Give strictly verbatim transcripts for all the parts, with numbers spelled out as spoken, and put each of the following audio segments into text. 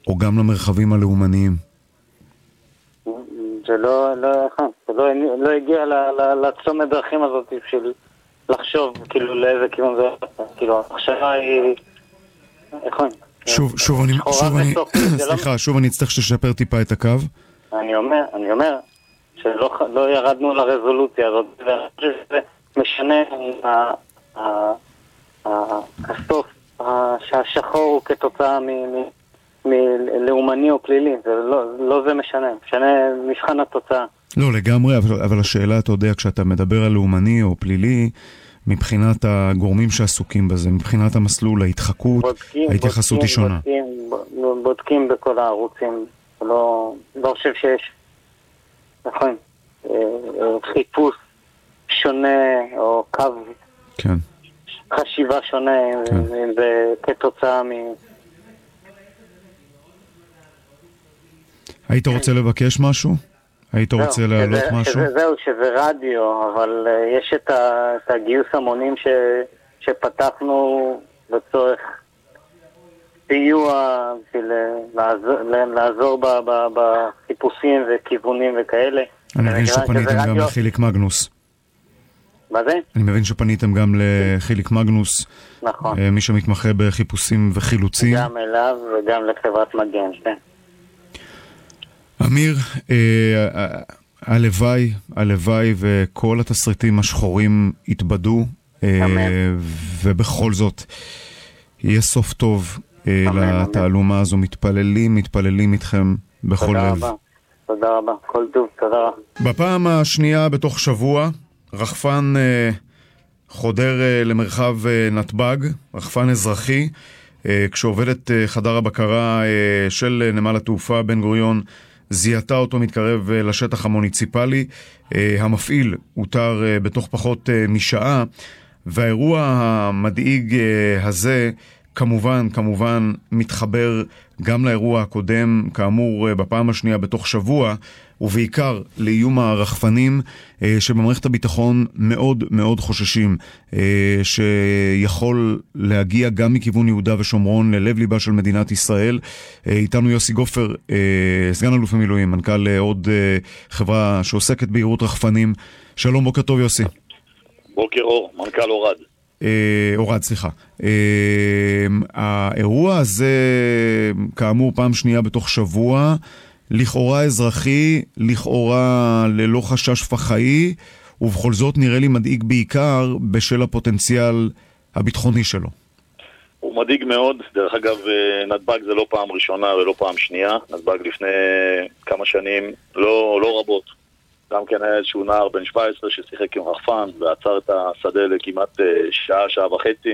או גם למרחבים הלאומניים? זה לא, לא, זה לא, לא הגיע לצומת דרכים הזאת של לחשוב כאילו לאיזה כיוון זה, כאילו המחשבה היא, נכון. שוב, שוב אני, שוב אני, סליחה, שוב אני אצטרך שתשפר טיפה את הקו. אני אומר, אני אומר, שלא לא ירדנו לרזולוציה הזאת, וזה משנה הסוף, שהשחור הוא כתוצאה מלאומני או פלילי, לא זה משנה, משנה מבחן התוצאה. לא, לגמרי, אבל, אבל השאלה, אתה יודע, כשאתה מדבר על לאומני או פלילי, מבחינת הגורמים שעסוקים בזה, מבחינת המסלול, ההתחקות, בודקים, ההתייחסות היא שונה. בודקים, בודקים בכל הערוצים, לא, לא חושב שיש, נכון, חיפוש שונה או קו כן. חשיבה שונה, כן. אם זה כתוצאה מ... היית רוצה לבקש משהו? היית זהו, רוצה להעלות שזה, משהו? שזה, זהו, שזה רדיו, אבל uh, יש את, ה, את הגיוס המונים ש, שפתחנו לצורך סיוע, בשביל לעזור, לעזור ב, ב, בחיפושים וכיוונים וכאלה. אני מבין שפניתם גם רדיו... לחיליק מגנוס. מה זה? אני מבין שפניתם גם לחיליק מגנוס. נכון. מי שמתמחה בחיפושים וחילוצים. גם אליו וגם לחברת מגן, כן. אמיר, אה, הלוואי, הלוואי וכל התסריטים השחורים יתבדו, אה, ובכל זאת יהיה סוף טוב אה, לתעלומה הזו. מתפללים, מתפללים איתכם בכל לב. תודה רבה, תודה רבה, כל טוב, תודה רבה. בפעם השנייה בתוך שבוע, רחפן אה, חודר אה, למרחב אה, נתב"ג, רחפן אזרחי, אה, כשעובדת אה, חדר הבקרה אה, של נמל התעופה בן גוריון, זיהתה אותו מתקרב לשטח המוניציפלי. המפעיל הותר בתוך פחות משעה, והאירוע המדאיג הזה כמובן, כמובן מתחבר גם לאירוע הקודם, כאמור בפעם השנייה בתוך שבוע, ובעיקר לאיום הרחפנים שבמערכת הביטחון מאוד מאוד חוששים שיכול להגיע גם מכיוון יהודה ושומרון ללב ליבה של מדינת ישראל. איתנו יוסי גופר, סגן אלוף המילואים, מנכ"ל עוד חברה שעוסקת בהירות רחפנים. שלום, בוקר טוב יוסי. בוקר אור, מנכ"ל אורד. אורד, סליחה. האירוע הזה כאמור פעם שנייה בתוך שבוע, לכאורה אזרחי, לכאורה ללא חשש פח"עי, ובכל זאת נראה לי מדאיג בעיקר בשל הפוטנציאל הביטחוני שלו. הוא מדאיג מאוד. דרך אגב, נתב"ג זה לא פעם ראשונה ולא פעם שנייה. נתב"ג לפני כמה שנים, לא, לא רבות. גם כן היה איזשהו נער בן שבע עשרה ששיחק עם רחפן ועצר את השדה לכמעט שעה, שעה וחצי.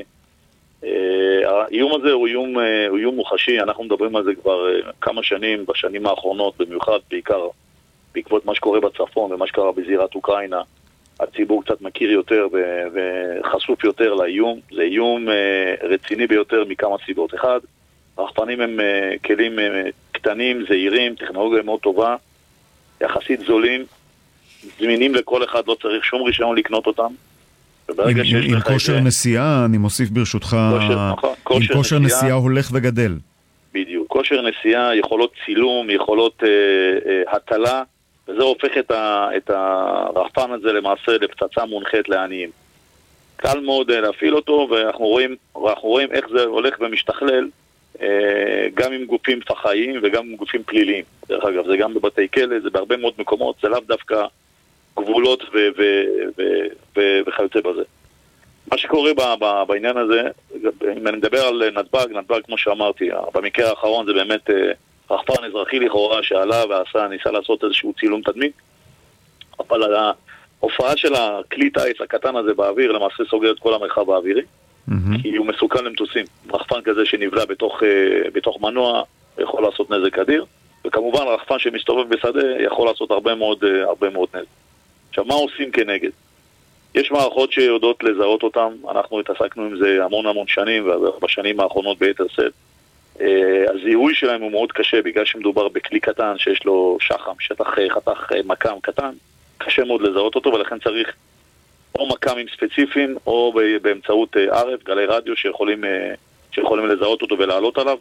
האיום הזה הוא איום, הוא איום מוחשי. אנחנו מדברים על זה כבר כמה שנים, בשנים האחרונות, במיוחד בעיקר בעקבות מה שקורה בצפון ומה שקרה בזירת אוקראינה. הציבור קצת מכיר יותר וחשוף יותר לאיום. זה איום רציני ביותר מכמה סיבות. אחד, רחפנים הם כלים קטנים, זהירים, טכנולוגיה מאוד טובה, יחסית זולים, זמינים לכל אחד, לא צריך שום רישיון לקנות אותם. עם, עם כושר נסיעה, אני מוסיף ברשותך, כושר, נכון, עם כושר, כושר נסיעה, נסיעה הולך וגדל. בדיוק, כושר נסיעה, יכולות צילום, יכולות אה, אה, הטלה, וזה הופך את, ה, את הרחפן הזה למעשה לפצצה מונחית לעניים. קל מאוד אה, להפעיל אותו, ואנחנו רואים, ואנחנו רואים איך זה הולך ומשתכלל, אה, גם עם גופים פח"עיים וגם עם גופים פליליים. דרך אגב, זה גם בבתי כלא, זה בהרבה מאוד מקומות, זה לאו דווקא גבולות ו- ו- ו- ו- וכיוצא בזה. מה שקורה ב- ב- בעניין הזה, אם אני מדבר על נתב"ג, נתב"ג כמו שאמרתי, במקרה האחרון זה באמת רחפן אזרחי לכאורה שעלה ועשה, ניסה לעשות איזשהו צילום תדמית, אבל ההופעה של הכלי טייס הקטן הזה באוויר למעשה סוגר את כל המרחב האווירי, mm-hmm. כי הוא מסוכן למטוסים. רחפן כזה שנבלע בתוך, בתוך מנוע יכול לעשות נזק אדיר, וכמובן רחפן שמסתובב בשדה יכול לעשות הרבה מאוד, הרבה מאוד נזק. עכשיו, מה עושים כנגד? יש מערכות שיודעות לזהות אותם, אנחנו התעסקנו עם זה המון המון שנים, ובשנים האחרונות ביתר שאת. הזיהוי שלהם הוא מאוד קשה, בגלל שמדובר בכלי קטן שיש לו שחם, שטח חתך מקם קטן, קשה מאוד לזהות אותו, ולכן צריך או מקמים ספציפיים, או באמצעות ערב, גלי רדיו שיכולים, שיכולים לזהות אותו ולעלות עליו.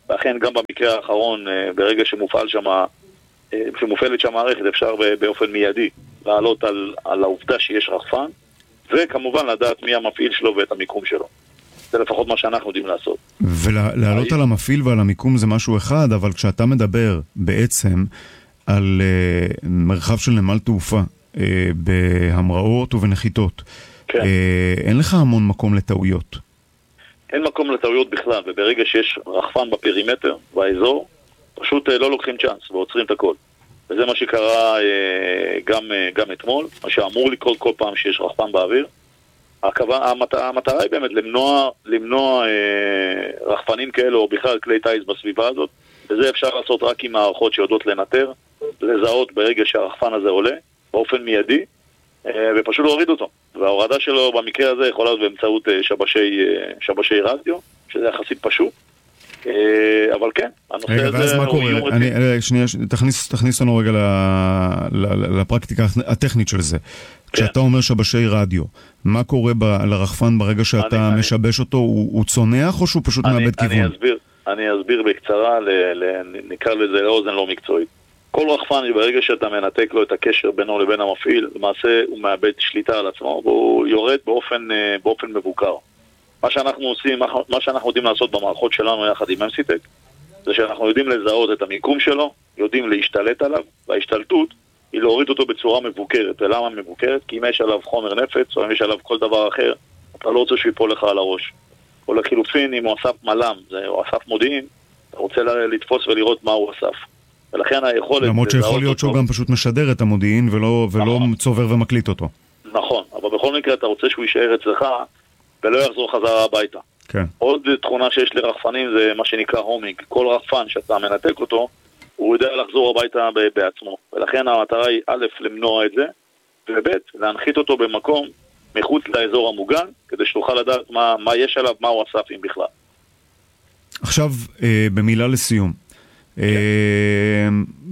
ואכן גם במקרה האחרון, ברגע שמופעל שם, שמופעלת שם מערכת, אפשר באופן מיידי לעלות על, על העובדה שיש רחפן, וכמובן לדעת מי המפעיל שלו ואת המיקום שלו. זה לפחות מה שאנחנו יודעים לעשות. ולעלות על המפעיל ועל המיקום זה משהו אחד, אבל כשאתה מדבר בעצם על uh, מרחב של נמל תעופה, uh, בהמראות ובנחיתות, כן. uh, אין לך המון מקום לטעויות. אין מקום לטעויות בכלל, וברגע שיש רחפן בפרימטר, באזור, פשוט uh, לא לוקחים צ'אנס ועוצרים את הכל. וזה מה שקרה uh, גם, uh, גם אתמול, מה שאמור לקרות כל פעם שיש רחפן באוויר. הכוונה, המטרה, המטרה היא באמת למנוע, למנוע אה, רחפנים כאלו או בכלל כלי טייס בסביבה הזאת, וזה אפשר לעשות רק עם מערכות שיודעות לנטר, לזהות ברגע שהרחפן הזה עולה, באופן מיידי, אה, ופשוט להוריד אותו. וההורדה שלו במקרה הזה יכולה להיות באמצעות אה, שבשי, אה, שבשי רדיו, שזה יחסית פשוט. אה, אבל כן, הנושא רגע, הזה... ואז מה קורה? אני, שנייה, תכניס, תכניס לנו רגע לפרקטיקה הטכנית של זה. כשאתה אומר שבשי רדיו, מה קורה לרחפן ברגע שאתה אני, משבש אותו? הוא, הוא צונח או שהוא פשוט אני, מאבד אני כיוון? אסביר, אני אסביר בקצרה, ל, ל, נקרא לזה לאוזן לא מקצועית. כל רחפן, ברגע שאתה מנתק לו את הקשר בינו לבין המפעיל, למעשה הוא מאבד שליטה על עצמו, והוא יורד באופן, באופן מבוקר. מה שאנחנו עושים, מה שאנחנו יודעים לעשות במערכות שלנו יחד עם אמסיטק, זה שאנחנו יודעים לזהות את המיקום שלו, יודעים להשתלט עליו, וההשתלטות היא להוריד אותו בצורה מבוקרת. ולמה מבוקרת? כי אם יש עליו חומר נפץ, או אם יש עליו כל דבר אחר, אתה לא רוצה שהוא ייפול לך על הראש. או לחילופין, אם הוא אסף מלם, או אסף מודיעין, אתה רוצה לתפוס ולראות מה הוא אסף. ולכן היכולת... למרות שיכול להיות שהוא גם פשוט משדר את המודיעין, ולא, ולא צובר ומקליט אותו. נכון, אבל בכל מקרה אתה רוצה שהוא יישאר אצלך, ולא יחזור חזרה הביתה. כן. עוד תכונה שיש לרחפנים זה מה שנקרא הומינג. כל רחפן שאתה מנתק אותו, הוא יודע לחזור הביתה בעצמו. ולכן המטרה היא א', למנוע את זה, וב', להנחית אותו במקום מחוץ לאזור המוגן, כדי שתוכל לדעת מה, מה יש עליו, מה הוא אסף אם בכלל. עכשיו, אה, במילה לסיום. כן. אה,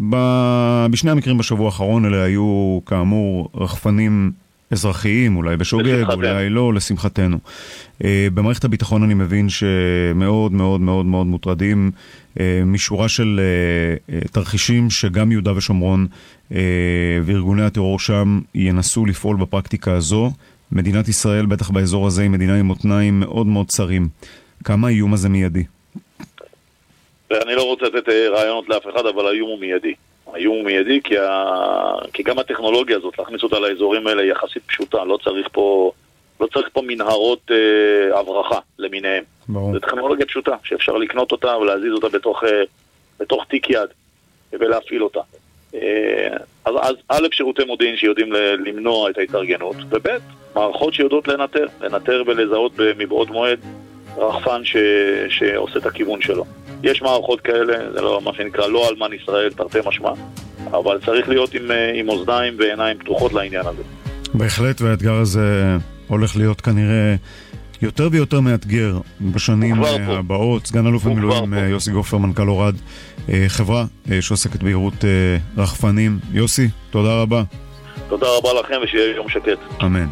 ב- בשני המקרים בשבוע האחרון אלה היו כאמור רחפנים אזרחיים, אולי בשוגג, אולי לא, לשמחתנו. Uh, במערכת הביטחון אני מבין שמאוד מאוד מאוד מאוד מוטרדים uh, משורה של uh, uh, תרחישים שגם יהודה ושומרון uh, וארגוני הטרור שם ינסו לפעול בפרקטיקה הזו. מדינת ישראל, בטח באזור הזה, היא מדינה עם מותניים מאוד מאוד צרים. כמה האיום הזה מיידי? אני לא רוצה לתת רעיונות לאף אחד, אבל האיום הוא מיידי. האיום הוא מיידי כי, ה... כי גם הטכנולוגיה הזאת, להכניס אותה לאזורים האלה, היא יחסית פשוטה. לא צריך פה, לא צריך פה מנהרות אה, הברחה למיניהם. ברור. זו טכנולוגיה פשוטה, שאפשר לקנות אותה ולהזיז אותה בתוך, אה, בתוך תיק יד ולהפעיל אותה. אה, אז, אז א', שירותי מודיעין שיודעים למנוע את ההתארגנות, וב', מערכות שיודעות לנטר, לנטר ולזהות מבעוד מועד רחפן ש... שעושה את הכיוון שלו. יש מערכות כאלה, זה לא מה שנקרא לא אלמן ישראל, תרתי משמע, אבל צריך להיות עם, עם אוזניים ועיניים פתוחות לעניין הזה. בהחלט, והאתגר הזה הולך להיות כנראה יותר ויותר מאתגר בשנים הבאות. סגן אלוף במילואים יוסי גופר, מנכ"ל אורד, חברה שעוסקת בהירות רחפנים. יוסי, תודה רבה. תודה רבה לכם ושיהיה יום שקט. אמן.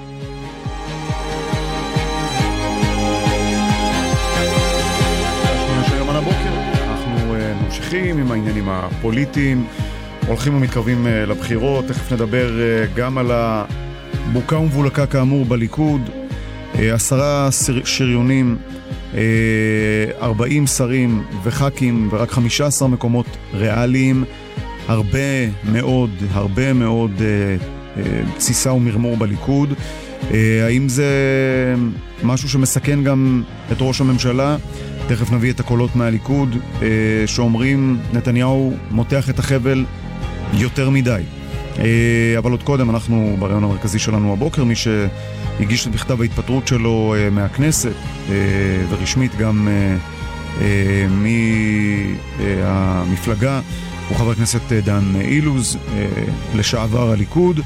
ממשיכים עם העניינים הפוליטיים, הולכים ומתקרבים לבחירות. תכף נדבר גם על הבוקה ומבולקה כאמור בליכוד, עשרה שריונים, ארבעים שרים וחקים ורק חמישה עשר מקומות ריאליים. הרבה מאוד, הרבה מאוד ציסה ומרמור בליכוד. האם זה משהו שמסכן גם את ראש הממשלה? תכף נביא את הקולות מהליכוד שאומרים נתניהו מותח את החבל יותר מדי. אבל עוד קודם, אנחנו ברעיון המרכזי שלנו הבוקר, מי שהגיש את מכתב ההתפטרות שלו מהכנסת ורשמית גם מהמפלגה הוא חבר הכנסת דן אילוז, לשעבר הליכוד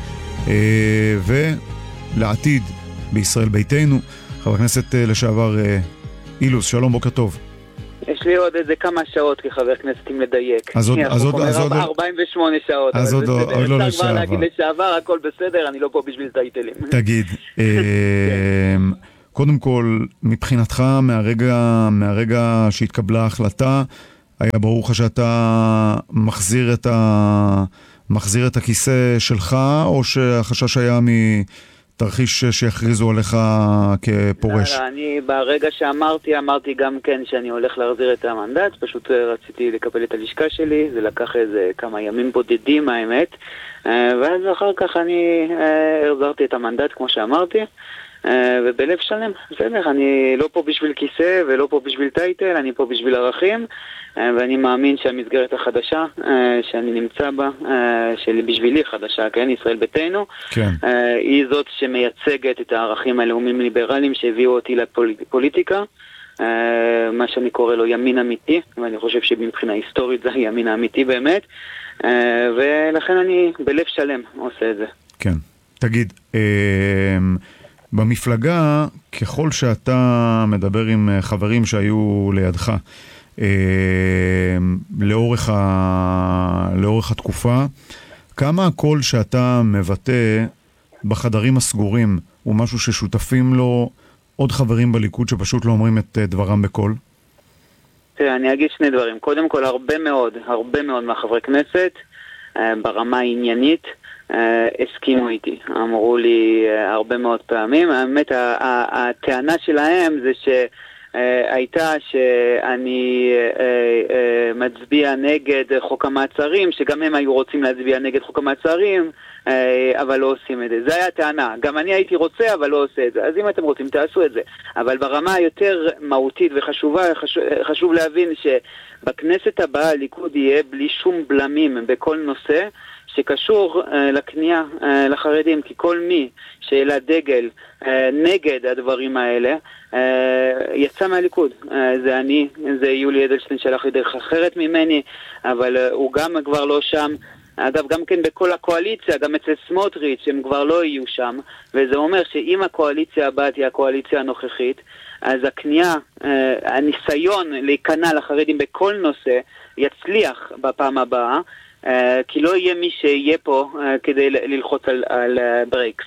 ולעתיד בישראל ביתנו, חבר הכנסת לשעבר אילוז. שלום, בוקר טוב. יש לי עוד איזה כמה שעות כחבר כנסת אם לדייק. אז עוד, אז עוד, אז עוד... ארבעים ושמונה שעות. אז עוד, עוד לא לשעבר. אפשר כבר להגיד לשעבר, הכל בסדר, אני לא פה בשביל טייטלים. תגיד, קודם כל, מבחינתך, מהרגע, מהרגע שהתקבלה ההחלטה, היה ברור לך שאתה מחזיר את, ה... מחזיר את הכיסא שלך, או שהחשש היה מתרחיש שיכריזו עליך כפורש? לא, לא, אני ברגע שאמרתי, אמרתי גם כן שאני הולך להחזיר את המנדט, פשוט רציתי לקבל את הלשכה שלי, זה לקח איזה כמה ימים בודדים האמת, ואז אחר כך אני החזרתי את המנדט כמו שאמרתי, ובלב שלם, בסדר, אני לא פה בשביל כיסא ולא פה בשביל טייטל, אני פה בשביל ערכים, ואני מאמין שהמסגרת החדשה שאני נמצא בה, שבשבילי חדשה, כן, ישראל ביתנו, כן. היא זאת שמייצגת את הערכים הלאומיים ליברליים שהביאו אותי לפוליטיקה, מה שאני קורא לו ימין אמיתי, ואני חושב שמבחינה היסטורית זה הימין האמיתי באמת, ולכן אני בלב שלם עושה את זה. כן. תגיד, במפלגה, ככל שאתה מדבר עם חברים שהיו לידך, לאורך, ה... לאורך התקופה, כמה הקול שאתה מבטא בחדרים הסגורים הוא משהו ששותפים לו עוד חברים בליכוד שפשוט לא אומרים את דברם בקול? תראה, אני אגיד שני דברים. קודם כל, הרבה מאוד, הרבה מאוד מהחברי כנסת, ברמה העניינית, הסכימו איתי. אמרו לי הרבה מאוד פעמים. האמת, הטענה שלהם זה ש... הייתה שאני מצביע נגד חוק המעצרים, שגם הם היו רוצים להצביע נגד חוק המעצרים, אבל לא עושים את זה. זה היה הטענה. גם אני הייתי רוצה, אבל לא עושה את זה. אז אם אתם רוצים, תעשו את זה. אבל ברמה היותר מהותית וחשובה, חשוב, חשוב להבין שבכנסת הבאה הליכוד יהיה בלי שום בלמים בכל נושא, שקשור uh, לקנייה uh, לחרדים, כי כל מי שאלה דגל uh, נגד הדברים האלה uh, יצא מהליכוד. Uh, זה אני, זה יולי אדלשטיין שלח לי דרך אחרת ממני, אבל uh, הוא גם כבר לא שם. אגב, גם כן בכל הקואליציה, גם אצל סמוטריץ' הם כבר לא יהיו שם, וזה אומר שאם הקואליציה הבאה תהיה הקואליציה הנוכחית, אז הקנייה, uh, הניסיון להיכנע לחרדים בכל נושא יצליח בפעם הבאה, Uh, כי לא יהיה מי שיהיה פה uh, כדי ללחוץ על, על uh, ברקס.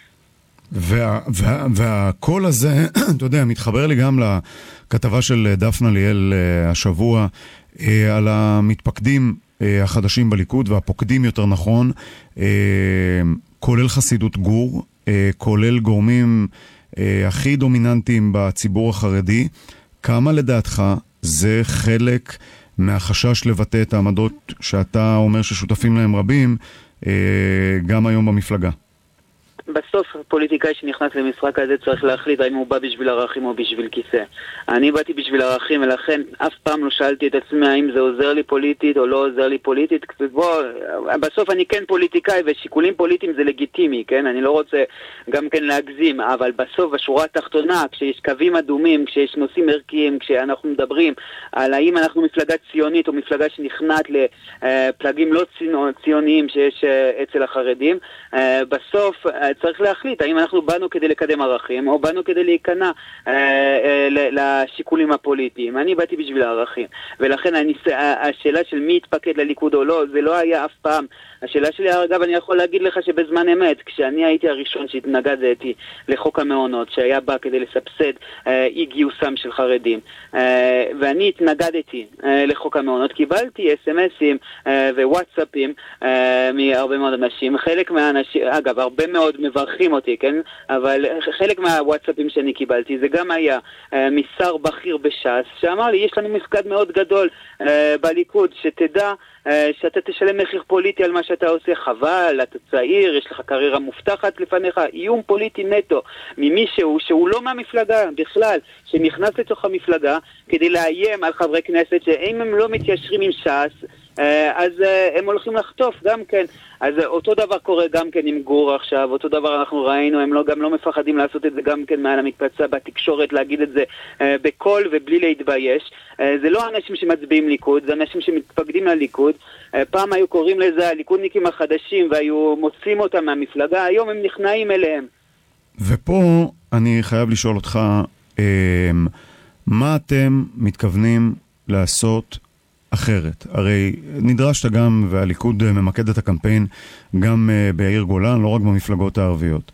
וה, וה, והקול הזה, אתה יודע, מתחבר לי גם לכתבה של דפנה ליאל uh, השבוע uh, על המתפקדים uh, החדשים בליכוד, והפוקדים יותר נכון, uh, כולל חסידות גור, uh, כולל גורמים uh, הכי דומיננטיים בציבור החרדי. כמה לדעתך זה חלק מהחשש לבטא את העמדות שאתה אומר ששותפים להם רבים, גם היום במפלגה? בסוף פוליטיקאי שנכנס למשחק הזה צריך להחליט האם הוא בא בשביל ערכים או בשביל כיסא. אני באתי בשביל ערכים, ולכן אף פעם לא שאלתי את עצמי האם זה עוזר לי פוליטית או לא עוזר לי פוליטית. בוא, בסוף אני כן פוליטיקאי, ושיקולים פוליטיים זה לגיטימי, כן? אני לא רוצה גם כן להגזים, אבל בסוף השורה התחתונה, כשיש קווים אדומים, כשיש נושאים ערכיים, כשאנחנו מדברים על האם אנחנו מפלגה ציונית או מפלגה שנכנעת לפלגים לא ציוניים שיש אצל החרדים, בסוף צריך להחליט האם אנחנו באנו כדי לקדם ערכים או באנו כדי להיכנע אה, אה, לשיקולים הפוליטיים. אני באתי בשביל הערכים, ולכן אני, השאלה של מי יתפקד לליכוד או לא, זה לא היה אף פעם. השאלה שלי, אגב, אני יכול להגיד לך שבזמן אמת, כשאני הייתי הראשון שהתנגדתי לחוק המעונות, שהיה בא כדי לסבסד אה, אי גיוסם של חרדים, אה, ואני התנגדתי אה, לחוק המעונות, קיבלתי אס-אמסים אה, ווואטסאפים אה, מהרבה מאוד אנשים. חלק מהאנשים, אגב, הרבה מאוד מברכים אותי, כן? אבל חלק מהוואטסאפים שאני קיבלתי, זה גם היה אה, משר בכיר בש"ס, שאמר לי, יש לנו מפקד מאוד גדול אה, בליכוד, שתדע אה, שאתה תשלם מחיר פוליטי על מה שאתה עושה, חבל, אתה צעיר, יש לך קריירה מובטחת לפניך, איום פוליטי נטו ממישהו שהוא לא מהמפלגה בכלל, שנכנס לתוך המפלגה כדי לאיים על חברי כנסת שאם הם לא מתיישרים עם ש"ס, אז הם הולכים לחטוף גם כן. אז אותו דבר קורה גם כן עם גור עכשיו, אותו דבר אנחנו ראינו, הם לא, גם לא מפחדים לעשות את זה גם כן מעל המקפצה בתקשורת, להגיד את זה בקול ובלי להתבייש. זה לא אנשים שמצביעים ליכוד, זה אנשים שמתפקדים לליכוד. פעם היו קוראים לזה הליכודניקים החדשים והיו מוצאים אותם מהמפלגה, היום הם נכנעים אליהם. ופה אני חייב לשאול אותך, מה אתם מתכוונים לעשות אחרת? הרי נדרשת גם, והליכוד ממקד את הקמפיין גם בעיר גולן, לא רק במפלגות הערביות.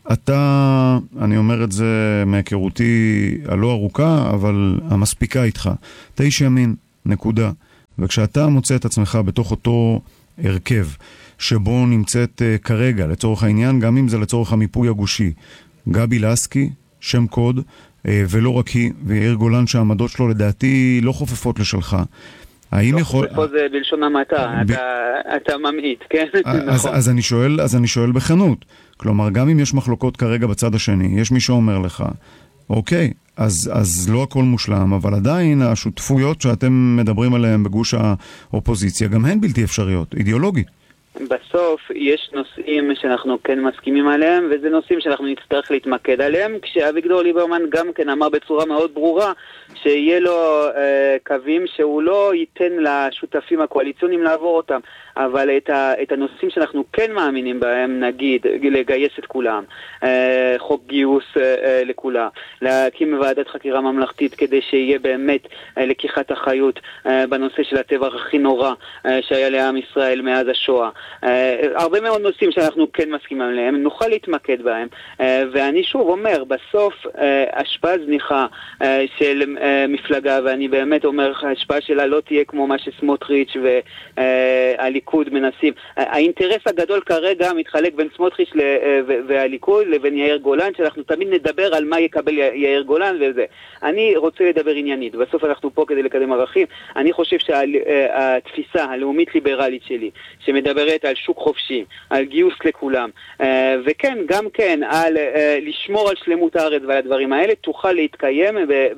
אתה, אני אומר את זה מהיכרותי הלא ארוכה, אבל המספיקה איתך. אתה איש ימין, נקודה. וכשאתה מוצא את עצמך בתוך אותו הרכב, שבו נמצאת uh, כרגע, לצורך העניין, גם אם זה לצורך המיפוי הגושי, גבי לסקי, שם קוד, uh, ולא רק היא, ויאיר גולן שהעמדות שלו לדעתי לא חופפות לשלך. האם יכול... פה זה בלשון המעטה, ב... אתה, אתה ממעיט, כן? אז, אז, אני שואל, אז אני שואל בכנות. כלומר, גם אם יש מחלוקות כרגע בצד השני, יש מי שאומר לך, אוקיי, אז, אז לא הכל מושלם, אבל עדיין השותפויות שאתם מדברים עליהן בגוש האופוזיציה, גם הן בלתי אפשריות, אידיאולוגית. בסוף יש נושאים שאנחנו כן מסכימים עליהם, וזה נושאים שאנחנו נצטרך להתמקד עליהם, כשאביגדור ליברמן גם כן אמר בצורה מאוד ברורה שיהיה לו אה, קווים שהוא לא ייתן לשותפים הקואליציוניים לעבור אותם, אבל את, ה, את הנושאים שאנחנו כן מאמינים בהם, נגיד לגייס את כולם, אה, חוק גיוס אה, לכולם, להקים ועדת חקירה ממלכתית כדי שיהיה באמת אה, לקיחת אחריות אה, בנושא של הטבח הכי נורא אה, שהיה לעם ישראל מאז השואה. Uh, הרבה מאוד נושאים שאנחנו כן מסכימים עליהם, נוכל להתמקד בהם, uh, ואני שוב אומר, בסוף uh, השפעה זניחה uh, של uh, מפלגה, ואני באמת אומר, ההשפעה שלה לא תהיה כמו מה שסמוטריץ' והליכוד uh, מנסים. Uh, האינטרס הגדול כרגע מתחלק בין סמוטריץ' ל- uh, והליכוד לבין יאיר גולן, שאנחנו תמיד נדבר על מה יקבל י- יאיר גולן וזה. אני רוצה לדבר עניינית, בסוף אנחנו פה כדי לקדם ערכים. אני חושב שהתפיסה שה- הלאומית ליברלית שלי, שמדברת על שוק חופשי, על גיוס לכולם, וכן, גם כן, על לשמור על שלמות הארץ ועל הדברים האלה, תוכל להתקיים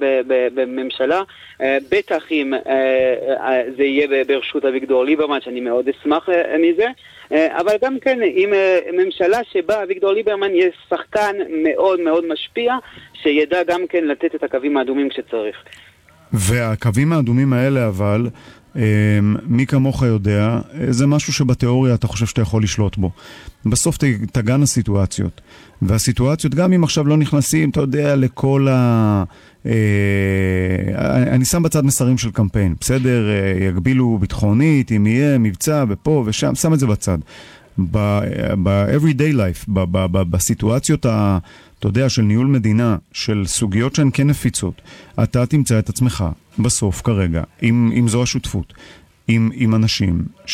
בממשלה, בטח אם זה יהיה ברשות אביגדור ליברמן, שאני מאוד אשמח מזה, אבל גם כן, עם ממשלה שבה אביגדור ליברמן יהיה שחקן מאוד מאוד משפיע, שידע גם כן לתת את הקווים האדומים כשצריך. והקווים האדומים האלה אבל, מי כמוך יודע, זה משהו שבתיאוריה אתה חושב שאתה יכול לשלוט בו. בסוף תגן הסיטואציות. והסיטואציות, גם אם עכשיו לא נכנסים, אתה יודע, לכל ה... אני שם בצד מסרים של קמפיין. בסדר, יגבילו ביטחונית, אם יהיה מבצע ופה ושם, שם את זה בצד. ב-everyday life, בסיטואציות ה... אתה יודע, של ניהול מדינה, של סוגיות שהן כן נפיצות, אתה תמצא את עצמך בסוף כרגע, אם, אם זו השותפות, עם, עם אנשים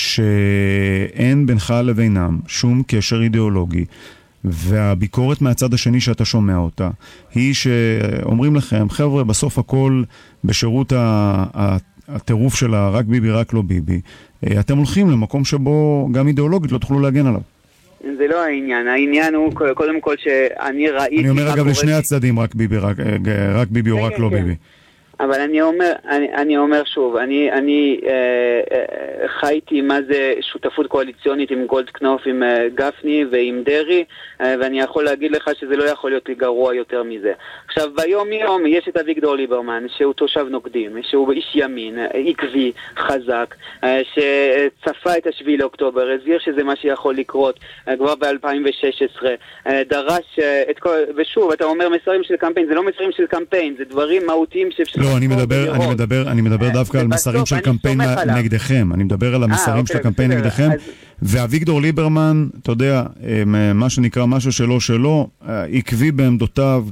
שאין בינך לבינם שום קשר אידיאולוגי, והביקורת מהצד השני שאתה שומע אותה, היא שאומרים לכם, חבר'ה, בסוף הכל בשירות הטירוף של רק ביבי, רק לא ביבי, אתם הולכים למקום שבו גם אידיאולוגית לא תוכלו להגן עליו. זה לא העניין, העניין הוא קודם כל שאני ראיתי... אני אומר אגב לשני הצדדים, רק ביבי, רק, רק ביבי או רק לא ביבי. אבל אני אומר, אני, אני אומר שוב, אני, אני אה, אה, חייתי מה זה שותפות קואליציונית עם גולדקנופ, עם אה, גפני ועם דרי, אה, ואני יכול להגיד לך שזה לא יכול להיות גרוע יותר מזה. עכשיו, ביום יום יש את אביגדור ליברמן, שהוא תושב נוקדים, שהוא איש ימין, עקבי, חזק, אה, שצפה את השביעי לאוקטובר, הסביר שזה מה שיכול לקרות אה, כבר ב-אלפיים ושש עשרה, אה, דרש אה, את כל... ושוב, אתה אומר מסרים של קמפיין, זה לא מסרים של קמפיין, זה דברים מהותיים שאפשר... לא, אני מדבר, אני מדבר, אני מדבר דווקא על מסרים של קמפיין נגדכם. אני מדבר על המסרים של הקמפיין נגדכם. ואביגדור ליברמן, אתה יודע, מה שנקרא משהו שלו שלו, עקבי בעמדותיו,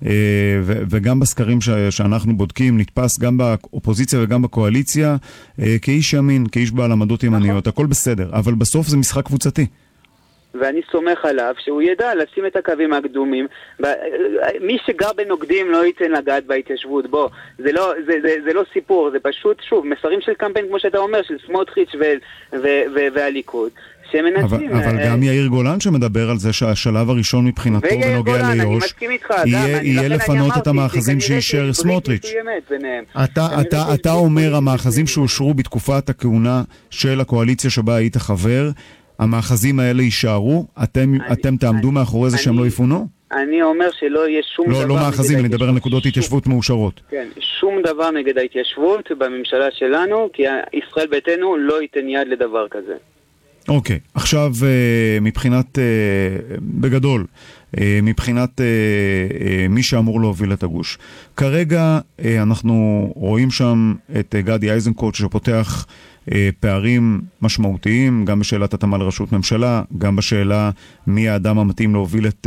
וגם בסקרים שאנחנו בודקים, נתפס גם באופוזיציה וגם בקואליציה, כאיש ימין, כאיש בעל עמדות ימניות. הכל בסדר, אבל בסוף זה משחק קבוצתי. ואני סומך עליו שהוא ידע לשים את הקווים הקדומים. מי שגר בנוקדים לא ייתן לגעת בהתיישבות. בוא, זה לא, זה, זה, זה לא סיפור, זה פשוט, שוב, מסרים של קמפיין, כמו שאתה אומר, של סמוטריץ' ו- ו- ו- והליכוד. אבל, אבל גם יאיר גולן שמדבר על זה שהשלב הראשון מבחינתו בנוגע ליו"ש יהיה, יהיה לפנות את המאחזים שאישר סמוטריץ'. אתה, אתה, אתה אומר המאחזים שאושרו בתקופת הכהונה של הקואליציה שבה היית חבר, המאחזים האלה יישארו? אתם, אני, אתם תעמדו אני, מאחורי זה שהם אני, לא יפונו? אני אומר שלא יהיה שום לא, דבר... לא מאחזים, אני מדבר על נקודות שום, התיישבות מאושרות. כן, שום דבר נגד ההתיישבות בממשלה שלנו, כי ישראל ביתנו לא ייתן יד לדבר כזה. אוקיי, עכשיו מבחינת, בגדול, מבחינת מי שאמור להוביל את הגוש. כרגע אנחנו רואים שם את גדי איזנקוט שפותח פערים משמעותיים, גם בשאלת התאמה לראשות ממשלה, גם בשאלה מי האדם המתאים להוביל את,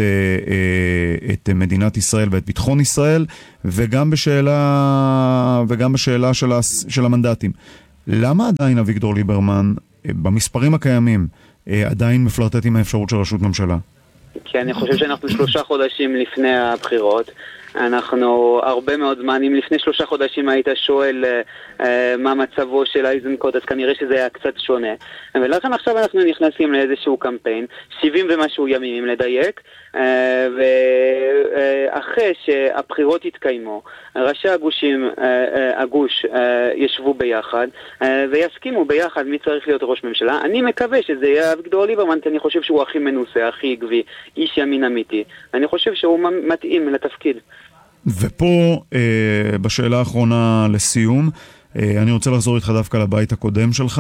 את מדינת ישראל ואת ביטחון ישראל, וגם בשאלה, וגם בשאלה של, של המנדטים. למה עדיין אביגדור ליברמן, במספרים הקיימים, עדיין מפלרטט עם האפשרות של ראשות ממשלה? כי אני חושב שאנחנו שלושה חודשים לפני הבחירות. אנחנו הרבה מאוד זמן, אם לפני שלושה חודשים היית שואל אה, מה מצבו של איזנקוט, אז כנראה שזה היה קצת שונה. ולכן עכשיו אנחנו נכנסים לאיזשהו קמפיין, שבעים ומשהו ימים אם לדייק, אה, ואחרי שהבחירות התקיימו, ראשי הגושים, אה, אה, הגוש אה, ישבו ביחד, אה, ויסכימו ביחד מי צריך להיות ראש ממשלה. אני מקווה שזה יהיה אביגדור ליברמן, כי אני חושב שהוא הכי מנוסה, הכי עקבי, איש ימין אמיתי. אני חושב שהוא מתאים לתפקיד. ופה, אה, בשאלה האחרונה לסיום, אה, אני רוצה לחזור איתך דווקא לבית הקודם שלך.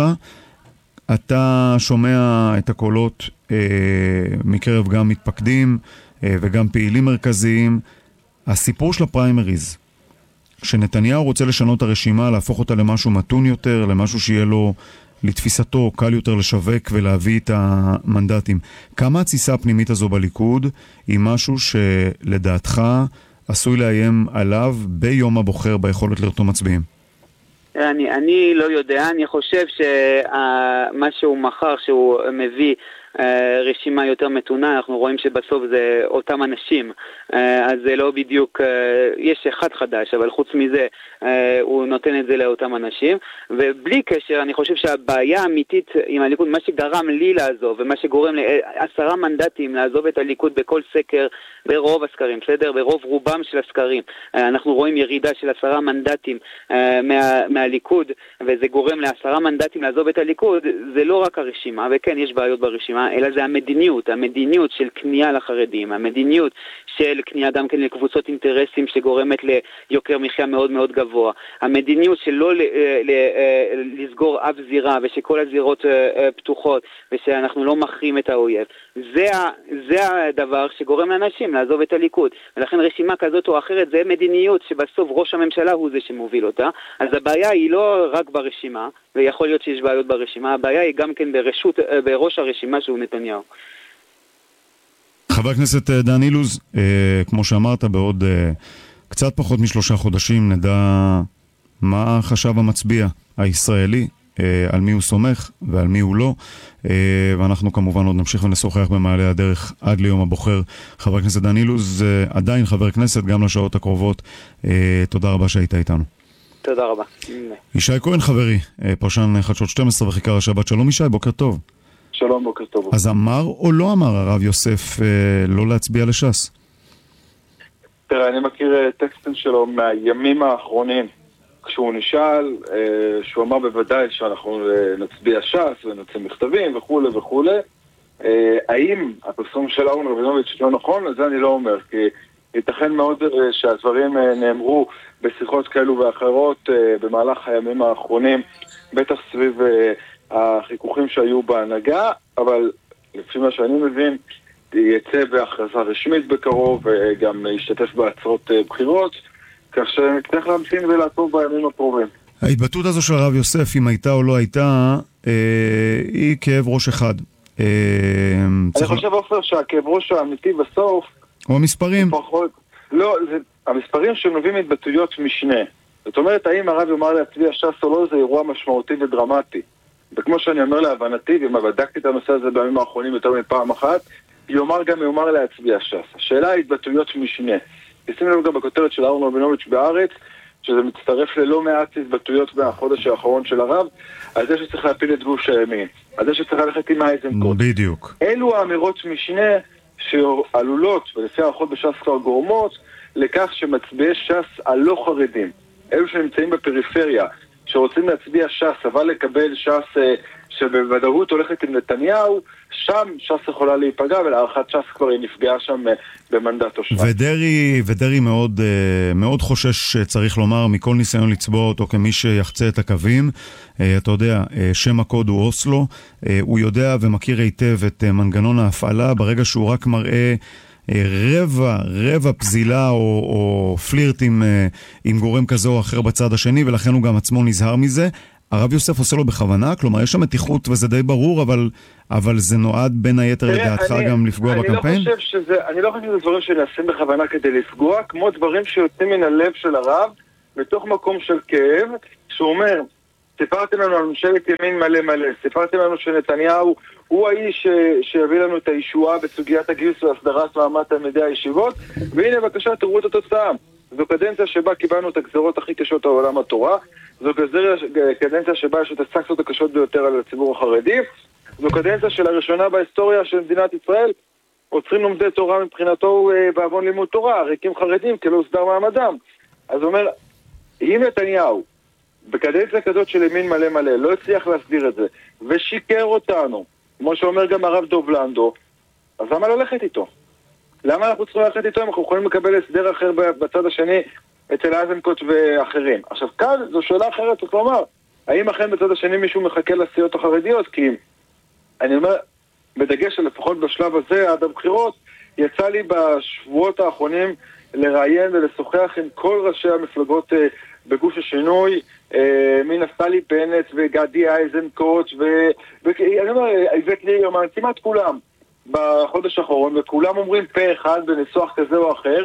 אתה שומע את הקולות אה, מקרב גם מתפקדים אה, וגם פעילים מרכזיים. הסיפור של הפריימריז, שנתניהו רוצה לשנות הרשימה, להפוך אותה למשהו מתון יותר, למשהו שיהיה לו, לתפיסתו, קל יותר לשווק ולהביא את המנדטים. כמה התסיסה הפנימית הזו בליכוד היא משהו שלדעתך עשוי לאיים עליו ביום הבוחר ביכולת לרתום מצביעים? אני, אני לא יודע, אני חושב שמה שהוא מחר, שהוא מביא רשימה יותר מתונה, אנחנו רואים שבסוף זה אותם אנשים, אז זה לא בדיוק, יש אחד חדש, אבל חוץ מזה הוא נותן את זה לאותם אנשים, ובלי קשר אני חושב שהבעיה האמיתית עם הליכוד, מה שגרם לי לעזוב ומה שגורם לעשרה מנדטים לעזוב את הליכוד בכל סקר, ברוב הסקרים, בסדר? ברוב רובם של הסקרים אנחנו רואים ירידה של עשרה מנדטים מה, מהליכוד, וזה גורם לעשרה מנדטים לעזוב את הליכוד. זה לא רק הרשימה, וכן יש בעיות ברשימה, אלא זה המדיניות, המדיניות של קנייה לחרדים, המדיניות של קנייה גם כן לקבוצות אינטרסים שגורמת ליוקר מחיה מאוד מאוד גבוה, המדיניות של לא ל, ל, לסגור אף זירה ושכל הזירות פתוחות ושאנחנו לא מכרים את האויב. זה, זה הדבר שגורם לאנשים לעזוב את הליכוד, ולכן רשימה כזאת או אחרת זה מדיניות שבסוף ראש הממשלה הוא זה שמוביל אותה. אז הבעיה היא לא רק ברשימה, ויכול להיות שיש בעיות ברשימה, הבעיה היא גם כן ברשות, בראש הרשימה שהוא נתניהו. חבר הכנסת דן אילוז, אה, כמו שאמרת, בעוד אה, קצת פחות משלושה חודשים נדע מה חשב המצביע הישראלי, אה, על מי הוא סומך ועל מי הוא לא, אה, ואנחנו כמובן עוד נמשיך ונשוחח במעלה הדרך עד ליום הבוחר. חבר הכנסת דן אילוז, אה, עדיין חבר כנסת גם לשעות הקרובות, אה, תודה רבה שהיית איתנו. תודה רבה. ישי כהן חברי, פרשן חדשות שתים עשרה וכיכר השבת. שלום ישי, בוקר טוב. שלום, בוקר טוב. אז אמר או לא אמר הרב יוסף אה, לא להצביע לש"ס? תראה, אני מכיר טקסטים שלו מהימים האחרונים, כשהוא נשאל, אה, שהוא אמר בוודאי שאנחנו נצביע ש"ס ונוציא מכתבים וכו' וכו'. אה, האם הפרסום של אהרון רבינוביץ' לא נכון? אז זה אני לא אומר, כי ייתכן מאוד שהדברים נאמרו בשיחות כאלו ואחרות במהלך הימים האחרונים, בטח סביב החיכוכים שהיו בהנהגה, אבל לפי מה שאני מבין, יצא בהכרזה רשמית בקרוב וגם ישתתף בעצרות בחירות, כך שנצטרך להמתין ולעצור בימים הקרובים. ההתבטאות הזו של הרב יוסף, אם הייתה או לא הייתה, היא כאב ראש אחד. אני חושב אופר שהכאב ראש האמיתי בסוף או המספרים? פחות, לא, זה, המספרים שנובעים התבטאויות משנה. זאת אומרת, האם הרב יאמר להצביע ש"ס או לא, זה אירוע משמעותי ודרמטי. וכמו שאני אומר להבנתי, ואם בדקתי את הנושא הזה בימים האחרונים יותר מפעם אחת, יאמר גם יאמר להצביע ש"ס. השאלה היא התבטאויות משנה. תשימו לב גם בכותרת של אהרון רבינוביץ' בארץ, שזה מצטרף ללא מעט התבטאויות מהחודש האחרון של הרב, על זה שצריך להפיל את גוש הימין, על זה שצריך ללכת עם איזנקוט. בדיוק. אלו האמירות משנה שעלולות, ולפי הערכות בש"ס כבר גורמות, לכך שמצביעי ש"ס הלא חרדים, אלו שנמצאים בפריפריה, שרוצים להצביע ש"ס, אבל לקבל ש"ס שבוודאות הולכת עם נתניהו, שם ש"ס יכולה להיפגע, ולהערכת ש"ס כבר היא נפגעה שם במנדט או שבע. ודרי, ודרי מאוד, מאוד חושש, צריך לומר, מכל ניסיון לצבוע אותו כמי שיחצה את הקווים. אתה יודע, שם הקוד הוא אוסלו, הוא יודע ומכיר היטב את מנגנון ההפעלה, ברגע שהוא רק מראה רבע, רבע פזילה או, או פלירט עם, עם גורם כזה או אחר בצד השני, ולכן הוא גם עצמו נזהר מזה. הרב יוסף עושה לו בכוונה? כלומר, יש שם מתיחות וזה די ברור, אבל, אבל זה נועד בין היתר לדעתך גם לפגוע אני בקמפיין? לא חושב שזה, אני לא חושב שזה דברים שנעשים בכוונה כדי לפגוע, כמו דברים שיוצאים מן הלב של הרב, בתוך מקום של כאב, שהוא אומר, סיפרתם לנו על ממשלת ימין מלא מלא, סיפרתם לנו שנתניהו הוא האיש שיביא לנו את הישועה בסוגיית הגיוס והסדרת מעמד תלמידי הישיבות, והנה בבקשה תראו את התוצאה. זו קדנציה שבה קיבלנו את הגזרות הכי קשות על עולם התורה, זו קדנציה שבה יש את הסנקציות הקשות ביותר על הציבור החרדי, זו קדנציה של הראשונה בהיסטוריה של מדינת ישראל, עוצרים לומדי תורה מבחינתו בעוון לימוד תורה, ריקים חרדים כי לא הוסדר מעמדם. אז הוא אומר, אם נתניהו בקדנציה כזאת של ימין מלא מלא לא הצליח להסדיר את זה ושיקר אותנו, כמו שאומר גם הרב דוב לנדו, אז למה ללכת איתו? למה אנחנו צריכים ללכת איתו אם אנחנו יכולים לקבל הסדר אחר בצד השני אצל איזנקוט ואחרים? עכשיו כאן זו שאלה אחרת, צריך לומר, האם אכן בצד השני מישהו מחכה לסיעות החרדיות? כי אני אומר, בדגש שלפחות בשלב הזה עד הבחירות, יצא לי בשבועות האחרונים לראיין ולשוחח עם כל ראשי המפלגות אה, בגוש השינוי, אה, מנפתלי בנט וגדי איזנקוט ואני אומר, איווט ליברמן, כמעט כולם בחודש האחרון, וכולם אומרים פה אחד בניסוח כזה או אחר,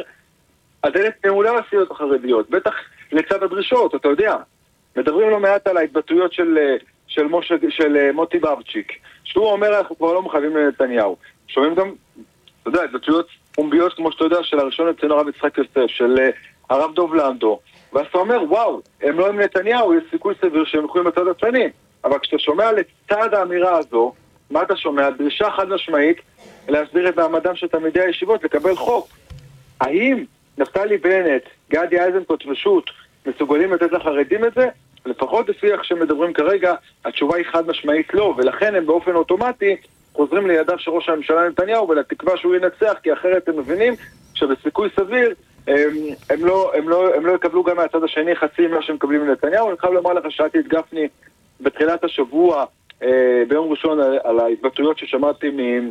הדלת נעולה לסיעות החרדיות, בטח לצד הדרישות, אתה יודע. מדברים לא מעט על ההתבטאויות של, של, מוש, של מוטי ברצ'יק, שהוא אומר, אנחנו כבר לא מחייבים לנתניהו. שומעים גם, אתה יודע, התבטאויות פומביות, כמו שאתה יודע, של הראשון לציון הרב יצחק יוסף, של הרב דוב לנדו, ואז אתה אומר, וואו, הם לא עם נתניהו, יש סיכוי סביר שהם יכולים לצד הצנים. אבל כשאתה שומע לצד האמירה הזו, מה אתה שומע? דרישה חד משמעית להסביר את מעמדם של תלמידי הישיבות, לקבל חוק. האם נפתלי בנט, גדי איזנקוט ושות מסוגלים לתת לחרדים את זה? לפחות לפי איך שמדברים כרגע, התשובה היא חד משמעית לא, ולכן הם באופן אוטומטי חוזרים לידיו של ראש הממשלה נתניהו ולתקווה שהוא ינצח, כי אחרת הם מבינים שבסיכוי סביר הם, הם, לא, הם, לא, הם לא יקבלו גם מהצד השני חצי מה שהם מקבלים מנתניהו. אני חייב לומר לך, שאלתי את גפני בתחילת השבוע ביום ראשון על ההתבטאויות ששמעתי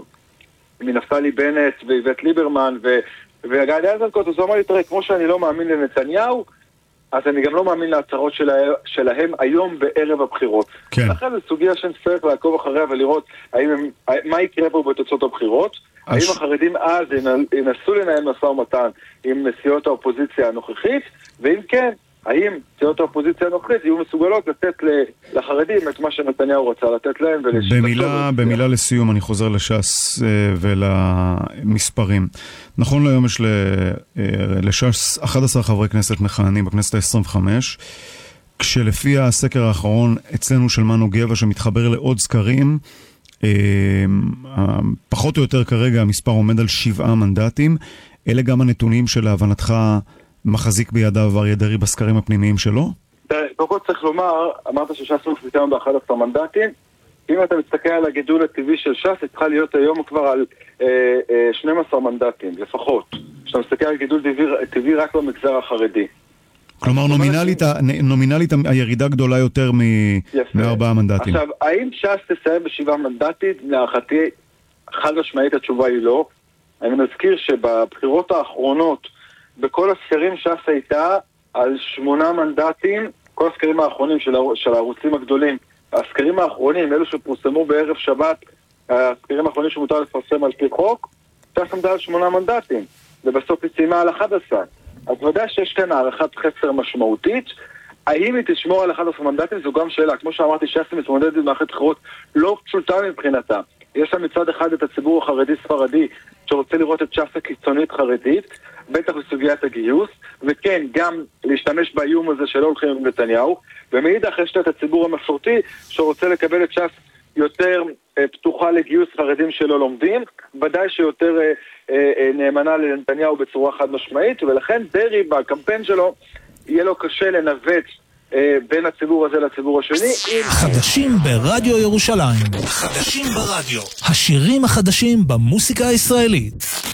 מנפתלי בנט ואיווט ליברמן וגדי איזנקוט, אז הוא אמר לי, תראה, כמו שאני לא מאמין לנתניהו, אז אני גם לא מאמין להצהרות שלהם היום בערב הבחירות. כן. לכן זו סוגיה שנצטרך לעקוב אחריה ולראות האם הם, מה יקרה פה בתוצאות הבחירות, האם החרדים אז ינסו לנהל משא ומתן עם סיעות האופוזיציה הנוכחית, ואם כן, האם סיעות האופוזיציה הנוכחית יהיו מסוגלות לתת לחרדים את מה שנתניהו רצה לתת להם. במילה, במילה לסיום, אני חוזר לש"ס ולמספרים. נכון להיום יש לש"ס אחד עשר חברי כנסת מכהנים בכנסת ה-עשרים וחמש, כשלפי הסקר האחרון אצלנו של מנו גבע שמתחבר לעוד סקרים, פחות או יותר כרגע המספר עומד על שבעה מנדטים. אלה גם הנתונים של להבנתך מחזיק בידיו אריה דרעי בסקרים הפנימיים שלו? קודם כל צריך לומר, אמרת שש"ס מחזיקה ב-אחד עשר מנדטים. אם אתה מסתכל על הגידול הטבעי של ש"ס, היא צריכה להיות היום כבר על אה, אה, שנים עשר מנדטים, לפחות. כשאתה מסתכל על גידול טבעי רק במגזר החרדי. כלומר, נומינלית, נומינלית הירידה גדולה יותר מארבעה מנדטים. עכשיו, האם ש"ס תסיים בשבעה מנדטים? להערכתי, חד משמעית התשובה היא לא. אני מזכיר שבבחירות האחרונות, בכל הסקרים ש"ס הייתה על שמונה מנדטים, כל הסקרים האחרונים של, של הערוצים הגדולים, הסקרים האחרונים, אלו שפורסמו בערב שבת, הסקרים האחרונים שמותר לפרסם על פי חוק, ש"ס עמדה על שמונה מנדטים, ובסוף היא סיימה על אחד עשר. אז ודאי שיש כאן הערכת חסר משמעותית. האם היא תשמור על אחד עשר מנדטים? זו גם שאלה. כמו שאמרתי, ש"ס מתמודדת במערכת בחירות לא פשוטה מבחינתה. יש לה מצד אחד את הציבור החרדי-ספרדי שרוצה לראות את ש"ס הקיצונית חרדית, בטח בסוגיית הגיוס, וכן, גם להשתמש באיום הזה שלא הולכים עם נתניהו, ומאידך יש את הציבור המסורתי שרוצה לקבל את ש"ס יותר אה, פתוחה לגיוס חרדים שלא לומדים, ודאי שיותר אה, אה, נאמנה לנתניהו בצורה חד משמעית, ולכן דרעי בקמפיין שלו יהיה לו קשה לנווט אה, בין הציבור הזה לציבור השני. חדשים ברדיו ירושלים, חדשים ברדיו, השירים החדשים במוסיקה הישראלית.